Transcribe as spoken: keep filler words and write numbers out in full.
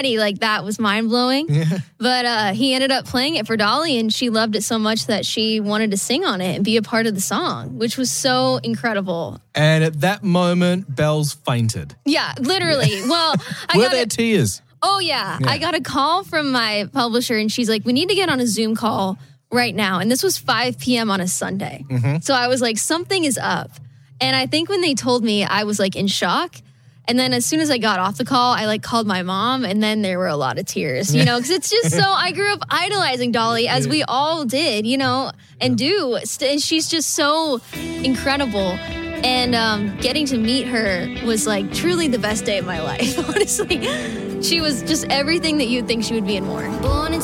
like that was mind-blowing. Yeah. But uh, he ended up playing it for Dolly, and she loved it so much that she wanted to sing on it and be a part of the song, which was so incredible. And at that moment, Bells fainted. Yeah, literally. Yeah. Well, I Were got there it. tears? Oh, yeah. yeah. I got a call from my publisher, and she's like, we need to get on a Zoom call right now. And this was five p.m. on a Sunday. Mm-hmm. So I was like, something is up. And I think when they told me, I was like in shock. And then as soon as I got off the call, I like called my mom, and then there were a lot of tears, you know, because it's just so, I grew up idolizing Dolly, as we all did, you know, and do. And she's just so incredible. And um, getting to meet her was like truly the best day of my life, honestly. She was just everything that you'd think she would be and more. Born